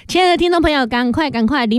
亲爱的听众朋友，赶快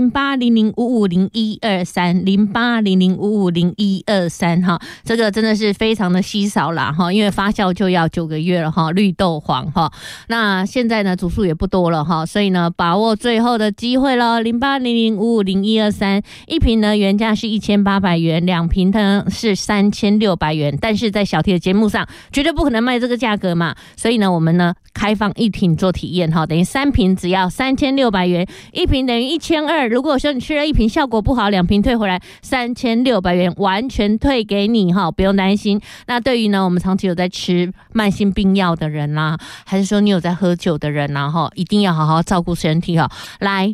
08005501230800550123哈，这个真的是非常的稀少啦哈，因为发酵就要9个月了哈，绿豆黄哈。那现在呢，组数也不多了哈，所以呢，把握最后的机会了，0800550123，一瓶呢原价是1800元，2瓶呢是3600元，但是在小T的节目上绝对不可能卖这个价格嘛，所以呢，我们呢开放1瓶做体验哈，等于3瓶只要3600元，一瓶等于1200。如果说你吃了1瓶效果不好，2瓶退回来3600元，完全退给你哈，不用担心。那对于呢我们长期有在吃慢性病药的人啦，还是说你有在喝酒的人啦哈，一定要好好照顾身体哈。来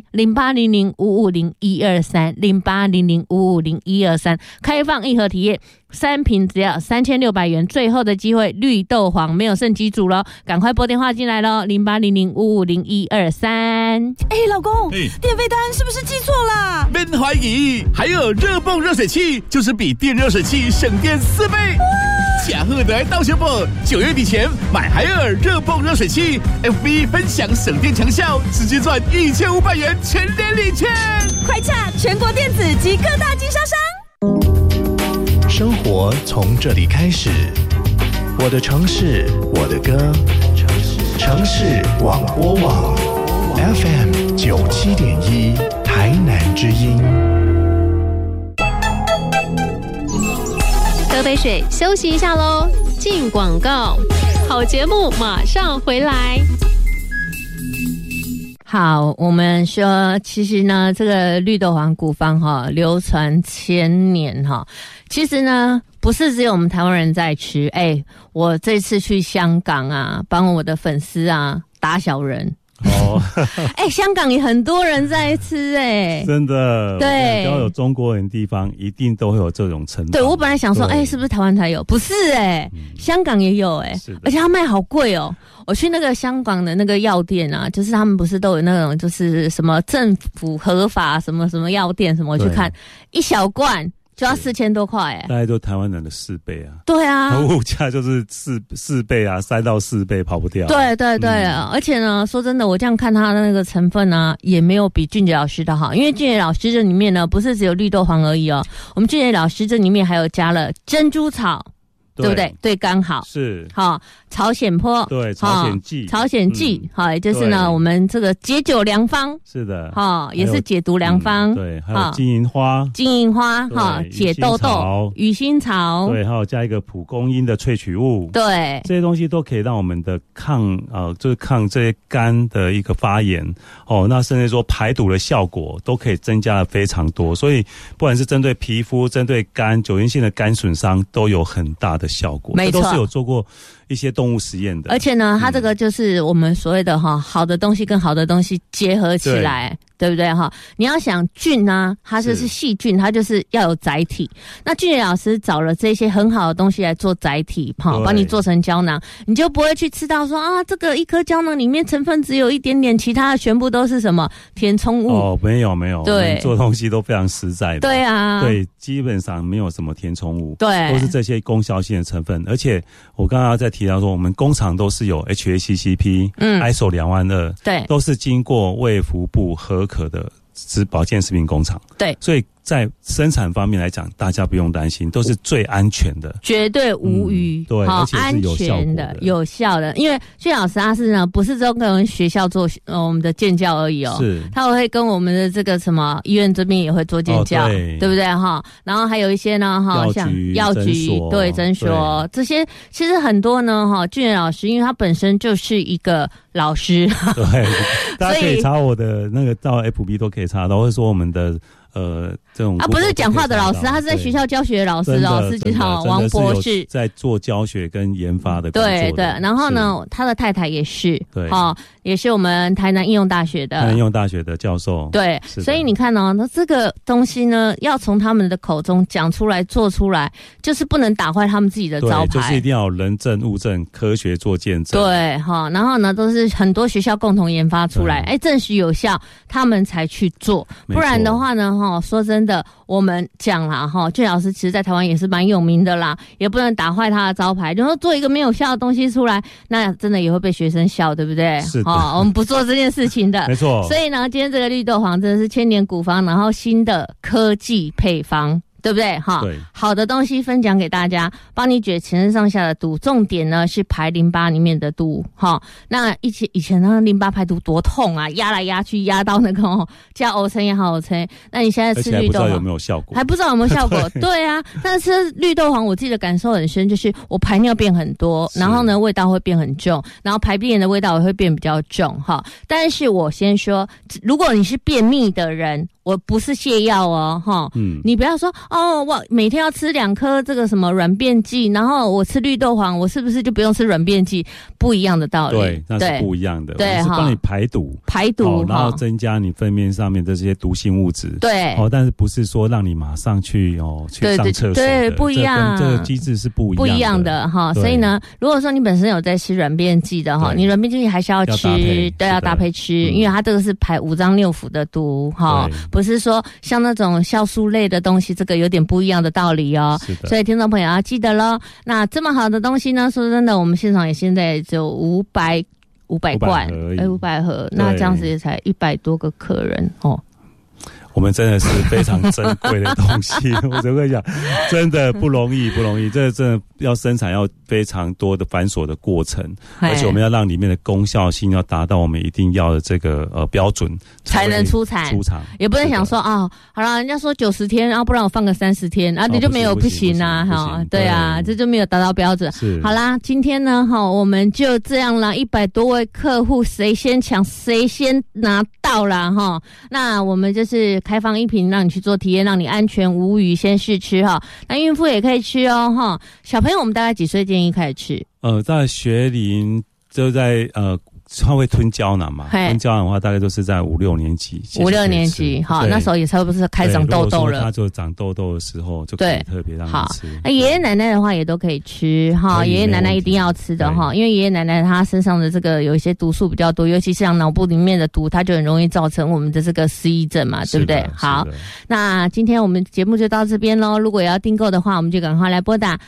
08005501230800550123，开放1盒体验。3瓶只要3600元，最后的机会，绿豆黄没有剩几组了，赶快拨电话进来咯，0800550123。 老公，电费单是不是记错了？ 别怀疑，还有热泵热水器，就是比电热水器省电4倍。加贺的到手不？9月底前买海尔热泵热水器 ，FB 分享省电强效，直接赚1500元全年礼券。 快洽全国电子及各大经销商。 生活从这里开始，我的城市，我的歌，城市广播网 FM 97.1台南之音。 喝杯水休息一下咯，进广告，好节目马上回来。 好，我们说其实呢这个绿豆黄古方哈流传千年哈，其实呢不是只有我们台湾人在吃，我这次去香港啊，帮我的粉丝啊打小人哦， 香港也很多人在吃真的， 对， 只要有中国人的地方，一定都会有这种称。 对，我本来想说，是不是台湾才有？不是香港也有而且它卖好贵哦。我去那个香港的那个药店啊，就是他们不是都有那种就是什么政府合法什么什么药店什么，我去看一小罐就要4000多块大概都台湾人的4倍啊。 对啊， 物价就是四倍啊，3到4倍跑不掉。 对对对，而且呢，说真的，我这样看它的那个成分啊，也没有比俊杰老师的好，因为俊杰老师这里面呢，不是只有绿豆黄而已哦，我们俊杰老师这里面还有加了珍珠草。对不对？对肝好是好，朝鲜坡对朝鲜蓟， 朝鲜蓟好，也就是呢我们这个解酒良方是的， 也是解毒良方。 对，还有金银花解痘痘，鱼腥草对，还有加一个蒲公英的萃取物， 对， 这些东西都可以让我们的就是抗这些肝的一个发炎那甚至说排毒的效果都可以增加了非常多，所以不管是针对皮肤、针对肝、久因性的肝损伤都有很大的效果， 没错， 这都是有做过一些动物实验的。 而且呢，它这个就是我们所谓的好的东西跟好的东西结合起来，对不对哈？你要想菌啊，它就是细菌，它就是要有载体。那俊杰老师找了这些很好的东西来做载体，帮你做成胶囊，你就不会去吃到说这个一颗胶囊里面成分只有一点点，其他的全部都是什么填充物。 没有， 对， 做东西都非常实在的。 对啊， 对，基本上没有什么填充物， 对， 都是这些功效性的成分。而且我刚刚在提到说，我们工厂都是有 HACCP、ISO 22000， 对， 都是经过卫福部核可的保健食品工厂， 对， 所以在生产方面来讲，大家不用担心，都是最安全的， 绝对无虞， 对，而且是有效果的， 有效的。因为俊老师他是呢，不是只跟我们学校做我们的建教而已是他会跟我们的这个什么医院这边也会做建教，对不对哈？然后还有一些呢像药局对诊所这些，其实很多呢俊老师，因为他本身就是一个老师， 对，大家可以查我的那个到 FB 都可以查到，或者说我们的这种不是讲话的老师，他是在学校教学的老师是王博士， 在做教学跟研发的工作的。 对，然后呢，他的太太也是，对，也是我们台南应用大学的教授。 对，所以你看那这个东西呢，要从他们的口中讲出来、做出来，就是不能打坏他们自己的招牌， 就是一定要有人证物证，科学做见证。 对，然后呢，都是很多学校共同研发出来，证实有效，他们才去做，不然的话呢， 哈，说真的，我们讲啦哈，俊老师其实在台湾也是蛮有名的啦，也不能打坏他的招牌。然后做一个没有效的东西出来，那真的也会被学生笑，对不对？ 是的， 我们不做这件事情的， 没错。 所以呢，今天这个绿豆黄真的是千年古方，然后新的科技配方。对不对？哈，好的东西分享给大家，帮你解全身上下的毒。重点呢是排淋巴里面的毒，哈。那以前那个淋巴排毒多痛啊，压来压去，压到那个叫欧称也好欧称。那你现在吃绿豆黄， 还不知道有没有效果？ 还不知道有没有效果？对啊，但是吃绿豆黄，我自己的感受很深，就是我排尿变很多，然后呢味道会变很重，然后排便的味道也会变比较重，哈。但是我先说，如果你是便秘的人。我不是泻药哦，哈，你不要说哦，我每天要吃2颗这个什么软便剂，然后我吃绿豆黄，我是不是就不用吃软便剂？不一样的道理， 对，那是不一样的， 对， 是帮你排毒，然后增加你粪便上面的这些毒性物质， 对， 但是不是说让你马上去上厕所的， 对，不一样， 这个机制是不一样的哈。所以呢，如果说你本身有在吃软便剂的哈，你软便剂还是要吃，对，要搭配吃，因为它这个是排5脏6腑的毒哈。不是说像那种酵素类的东西，这个有点不一样的道理哦。所以听众朋友要记得咯。那这么好的东西呢，说真的，我们现场也现在只有500罐，500盒，那这样子也才100多个客人哦。 我们真的是非常珍贵的东西，我只会讲，真的不容易，这真的要生产要非常多的繁琐的过程，而且我们要让里面的功效性要达到我们一定要的这个标准， 才能出厂，也不能想说啊，好了，人家说90天，然后不然我放个30天，然后你就没有不行啊，哈，对啊，这就没有达到标准。好啦，今天呢，我们就这样啦，100多位客户，谁先抢谁先拿到啦，哈，那我们就是开放1瓶让你去做体验，让你安全无虞先试吃哈。那孕妇也可以吃哦哈。小朋友我们大概几岁建议开始吃？ 在学龄就在他会吞胶囊嘛？吞胶囊的话，大概都是在5、6年级。 5、6年级，好，那时候也差不多是开长痘痘了。 他就长痘痘的时候，就可以特别让他吃。 那爷爷奶奶的话也都可以吃哈，爷爷奶奶一定要吃的哈，因为爷爷奶奶他身上的这个有一些毒素比较多，尤其是像脑部里面的毒，它就很容易造成我们的这个失忆症嘛，对不对？好，那今天我们节目就到这边咯。如果要订购的话，我们就赶快来拨打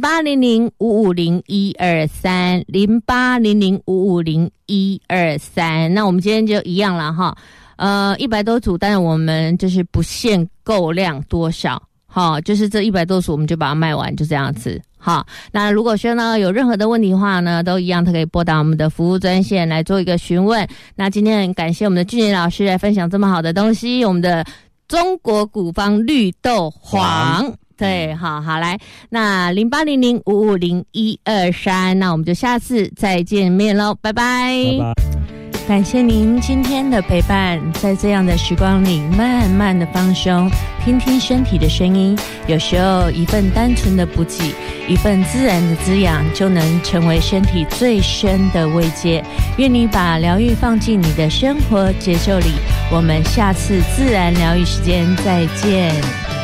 0800-550-123，0800-550-123。那我们今天就一样了哈，100多组，但是我们就是不限购量多少，好，就是这100多组我们就把它卖完，就这样子。好，那如果说呢有任何的问题的话呢，都一样，他可以拨打我们的服务专线来做一个询问。那今天很感谢我们的俊杰老师来分享这么好的东西，我们的中国古方绿豆黄。对，好，来，那0800-550-123，那我们就下次再见面咯，拜拜。感谢您今天的陪伴，在这样的时光里慢慢的放松，听听身体的声音，有时候一份单纯的补给，一份自然的滋养，就能成为身体最深的慰藉。愿你把疗愈放进你的生活节奏里，我们下次自然疗愈时间再见。